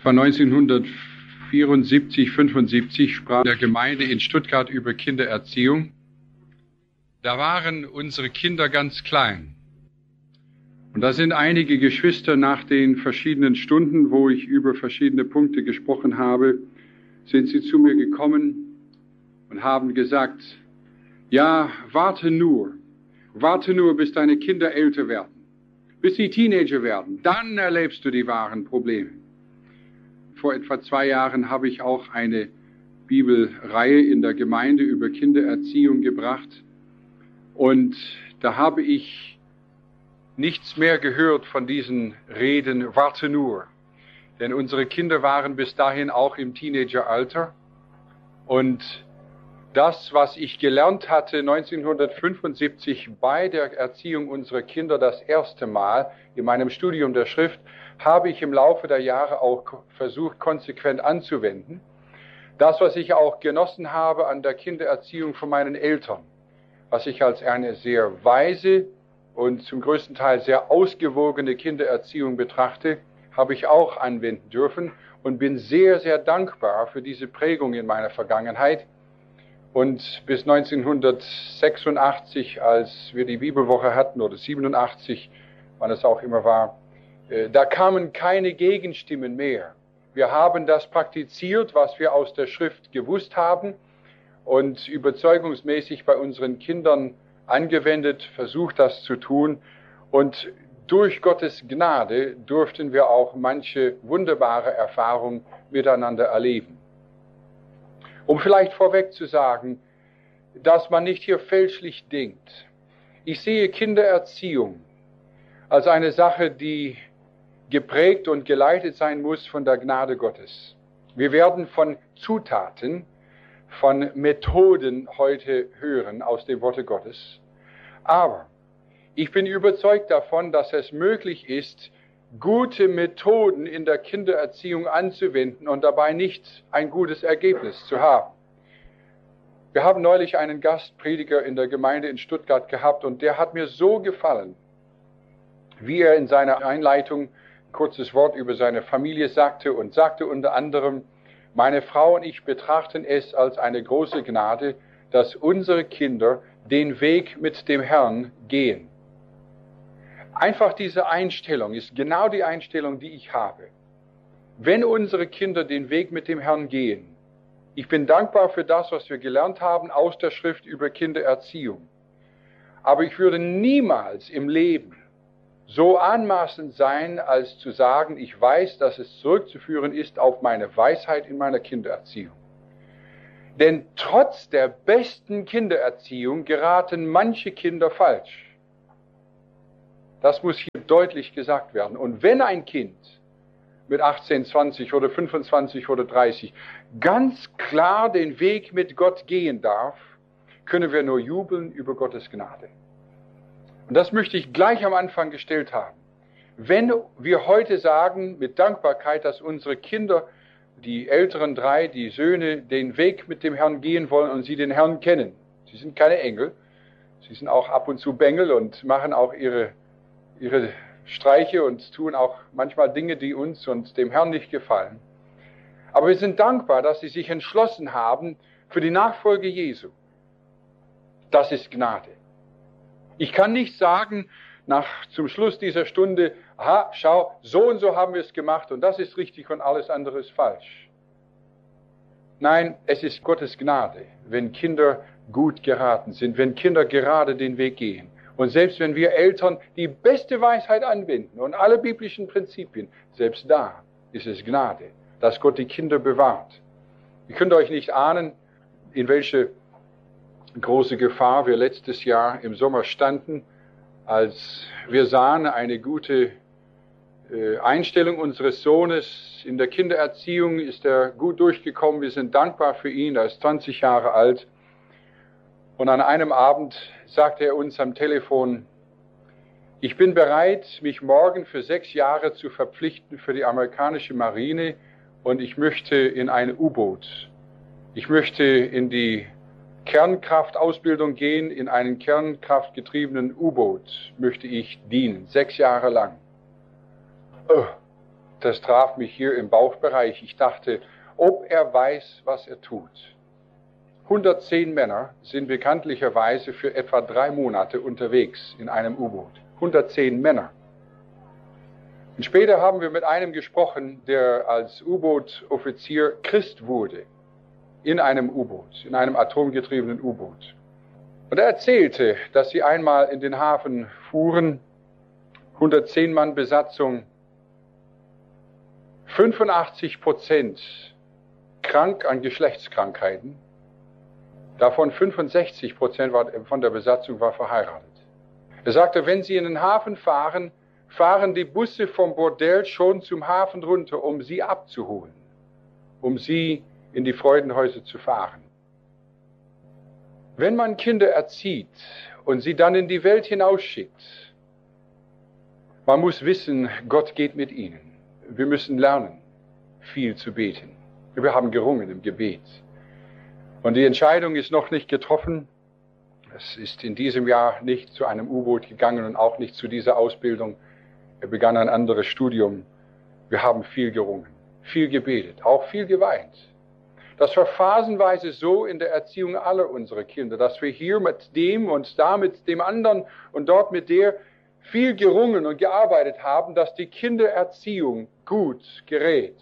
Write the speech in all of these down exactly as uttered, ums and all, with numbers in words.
Etwa neunzehnhundertvierundsiebzig, fünfundsiebzig sprach der Gemeinde in Stuttgart über Kindererziehung. Da waren unsere Kinder ganz klein. Und da sind einige Geschwister nach den verschiedenen Stunden, wo ich über verschiedene Punkte gesprochen habe, sind sie zu mir gekommen und haben gesagt, ja, warte nur, warte nur, bis deine Kinder älter werden, bis sie Teenager werden, dann erlebst du die wahren Probleme. Vor etwa zwei Jahren habe ich auch eine Bibelreihe in der Gemeinde über Kindererziehung gebracht und da habe ich nichts mehr gehört von diesen Reden, warte nur. Denn unsere Kinder waren bis dahin auch im Teenageralter und das, was ich gelernt hatte neunzehnhundertfünfundsiebzig bei der Erziehung unserer Kinder das erste Mal in meinem Studium der Schrift, habe ich im Laufe der Jahre auch versucht, konsequent anzuwenden. Das, was ich auch genossen habe an der Kindererziehung von meinen Eltern, was ich als eine sehr weise und zum größten Teil sehr ausgewogene Kindererziehung betrachte, habe ich auch anwenden dürfen und bin sehr, sehr dankbar für diese Prägung in meiner Vergangenheit. Und bis neunzehnhundertsechsundachtzig, als wir die Bibelwoche hatten, oder siebenundachtzig, wann es auch immer war, da kamen keine Gegenstimmen mehr. Wir haben das praktiziert, was wir aus der Schrift gewusst haben und überzeugungsmäßig bei unseren Kindern angewendet, versucht das zu tun. Und durch Gottes Gnade durften wir auch manche wunderbare Erfahrungen miteinander erleben. Um vielleicht vorweg zu sagen, dass man nicht hier fälschlich denkt. Ich sehe Kindererziehung als eine Sache, die geprägt und geleitet sein muss von der Gnade Gottes. Wir werden von Zutaten, von Methoden heute hören aus dem Worte Gottes. Aber ich bin überzeugt davon, dass es möglich ist, gute Methoden in der Kindererziehung anzuwenden und dabei nicht ein gutes Ergebnis zu haben. Wir haben neulich einen Gastprediger in der Gemeinde in Stuttgart gehabt und der hat mir so gefallen, wie er in seiner Einleitung ein kurzes Wort über seine Familie sagte und sagte unter anderem, meine Frau und ich betrachten es als eine große Gnade, dass unsere Kinder den Weg mit dem Herrn gehen. Einfach diese Einstellung ist genau die Einstellung, die ich habe. Wenn unsere Kinder den Weg mit dem Herrn gehen, ich bin dankbar für das, was wir gelernt haben aus der Schrift über Kindererziehung. Aber ich würde niemals im Leben so anmaßend sein, als zu sagen, ich weiß, dass es zurückzuführen ist auf meine Weisheit in meiner Kindererziehung. Denn trotz der besten Kindererziehung geraten manche Kinder falsch. Das muss hier deutlich gesagt werden. Und wenn ein Kind mit achtzehn, zwanzig oder fünfundzwanzig oder dreißig ganz klar den Weg mit Gott gehen darf, können wir nur jubeln über Gottes Gnade. Und das möchte ich gleich am Anfang gestellt haben. Wenn wir heute sagen mit Dankbarkeit, dass unsere Kinder, die älteren drei, die Söhne, den Weg mit dem Herrn gehen wollen und sie den Herrn kennen. Sie sind keine Engel, sie sind auch ab und zu Bengel und machen auch ihre, ihre Streiche und tun auch manchmal Dinge, die uns und dem Herrn nicht gefallen. Aber wir sind dankbar, dass sie sich entschlossen haben für die Nachfolge Jesu. Das ist Gnade. Ich kann nicht sagen, nach, zum Schluss dieser Stunde, aha, schau, so und so haben wir es gemacht und das ist richtig und alles andere ist falsch. Nein, es ist Gottes Gnade, wenn Kinder gut geraten sind, wenn Kinder gerade den Weg gehen. Und selbst wenn wir Eltern die beste Weisheit anwenden und alle biblischen Prinzipien, selbst da ist es Gnade, dass Gott die Kinder bewahrt. Ihr könnt euch nicht ahnen, in welche große Gefahr wir letztes Jahr im Sommer standen, als wir sahen, eine gute äh, Einstellung unseres Sohnes in der Kindererziehung ist er gut durchgekommen. Wir sind dankbar für ihn, er ist zwanzig Jahre alt. Und an einem Abend sagte er uns am Telefon, ich bin bereit, mich morgen für sechs Jahre zu verpflichten für die amerikanische Marine und ich möchte in ein U-Boot. Ich möchte in die Kernkraftausbildung gehen, in einen kernkraftgetriebenen U-Boot möchte ich dienen, sechs Jahre lang. Oh, das traf mich hier im Bauchbereich. Ich dachte, ob er weiß, was er tut. hundertzehn Männer sind bekanntlicherweise für etwa drei Monate unterwegs in einem U-Boot. hundertzehn Männer. Und später haben wir mit einem gesprochen, der als U-Boot-Offizier Christ wurde. In einem U-Boot, in einem atomgetriebenen U-Boot. Und er erzählte, dass sie einmal in den Hafen fuhren, hundertzehn Mann Besatzung, fünfundachtzig Prozent krank an Geschlechtskrankheiten, davon fünfundsechzig Prozent von der Besatzung war verheiratet. Er sagte, wenn Sie in den Hafen fahren, fahren die Busse vom Bordell schon zum Hafen runter, um Sie abzuholen, um Sie in die Freudenhäuser zu fahren. Wenn man Kinder erzieht und sie dann in die Welt hinausschickt, man muss wissen, Gott geht mit ihnen. Wir müssen lernen, viel zu beten. Wir haben gerungen im Gebet. Und die Entscheidung ist noch nicht getroffen. Es ist in diesem Jahr nicht zu einem U-Boot gegangen und auch nicht zu dieser Ausbildung. Er begann ein anderes Studium. Wir haben viel gerungen, viel gebetet, auch viel geweint. Das war phasenweise so in der Erziehung aller unserer Kinder, dass wir hier mit dem und da mit dem anderen und dort mit der viel gerungen und gearbeitet haben, dass die Kindererziehung gut gerät.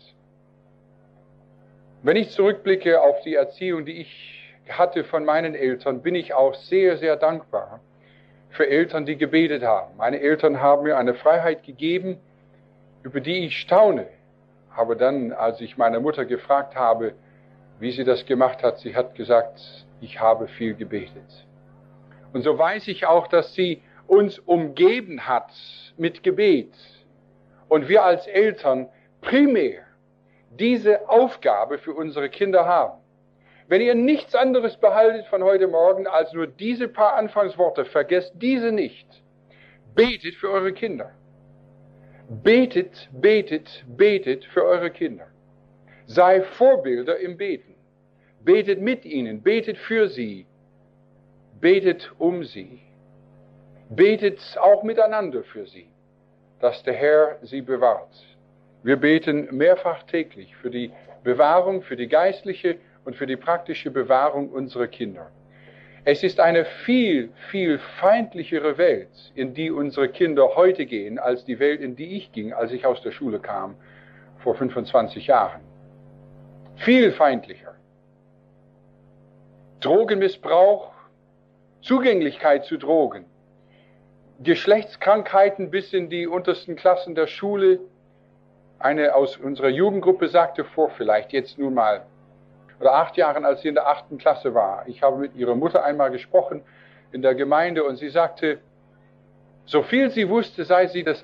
Wenn ich zurückblicke auf die Erziehung, die ich hatte von meinen Eltern, bin ich auch sehr, sehr dankbar für Eltern, die gebetet haben. Meine Eltern haben mir eine Freiheit gegeben, über die ich staune. Aber dann, als ich meine Mutter gefragt habe, wie sie das gemacht hat, sie hat gesagt, ich habe viel gebetet. Und so weiß ich auch, dass sie uns umgeben hat mit Gebet. Und wir als Eltern primär diese Aufgabe für unsere Kinder haben. Wenn ihr nichts anderes behaltet von heute Morgen als nur diese paar Anfangsworte, vergesst diese nicht. Betet für eure Kinder. Betet, betet, betet für eure Kinder. Sei Vorbilder im Beten. Betet mit ihnen, betet für sie, betet um sie. Betet auch miteinander für sie, dass der Herr sie bewahrt. Wir beten mehrfach täglich für die Bewahrung, für die geistliche und für die praktische Bewahrung unserer Kinder. Es ist eine viel, viel feindlichere Welt, in die unsere Kinder heute gehen, als die Welt, in die ich ging, als ich aus der Schule kam, vor fünfundzwanzig Jahren. Viel feindlicher. Drogenmissbrauch, Zugänglichkeit zu Drogen, Geschlechtskrankheiten bis in die untersten Klassen der Schule. Eine aus unserer Jugendgruppe sagte vor vielleicht jetzt nun mal, oder acht Jahren, als sie in der achten Klasse war. Ich habe mit ihrer Mutter einmal gesprochen in der Gemeinde und sie sagte, so viel sie wusste, sei sie das